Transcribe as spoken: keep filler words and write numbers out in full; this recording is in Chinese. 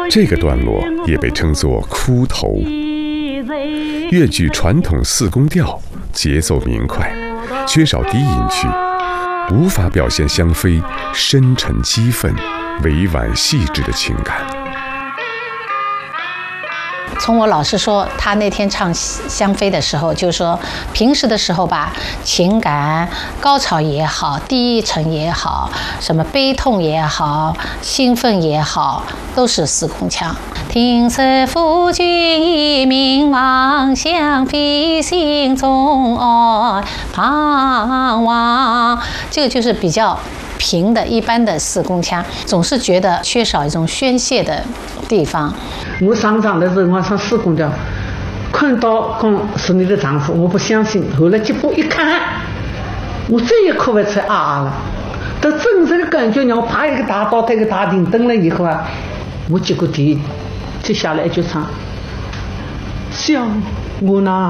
这个段落也被称作哭头。越剧传统四宫调，节奏明快，缺少低音区，无法表现香妃深沉激愤、委婉细致的情感。 从我老师说，他那天唱香妃的时候，就是说平时的时候吧，情感高潮也好，低沉也好，什么悲痛也好，兴奋也好，都是四宫腔。听此夫君以明望，香妃心中爱盼望，这个就是比较平的一般的四宫腔，总是觉得缺少一种宣泄的地方。 我上场的时候，我唱四宫调，看到讲是你的丈夫，我不相信。后来结果一看，我再也哭不出啊啊了。但真正的感觉，让我啪一个大刀，一个大顶灯了以后啊，我结果第一，接下来就唱，想我那